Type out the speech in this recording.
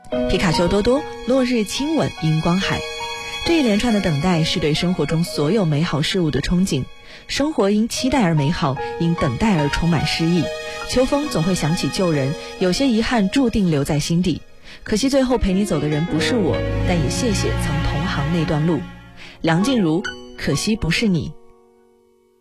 皮卡丘多多，落日亲吻荧光海。这一连串的等待是对生活中所有美好事物的憧憬。生活因期待而美好，因等待而充满诗意。秋风总会想起旧人，有些遗憾注定留在心底。可惜最后陪你走的人不是我，但也谢谢曾同行那段路。梁静茹，可惜不是你。